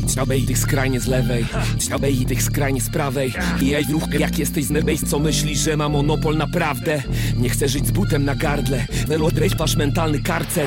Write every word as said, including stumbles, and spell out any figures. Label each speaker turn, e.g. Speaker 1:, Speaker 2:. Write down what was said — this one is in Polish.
Speaker 1: Ciabej tych skrajnie z lewej, ciabej tych skrajnie z prawej. I ej ruchkę, jak jesteś z nebejs, co myślisz, że ma monopol naprawdę? Nie chcę żyć z butem na gardle, welodrejpasz mentalny karcer.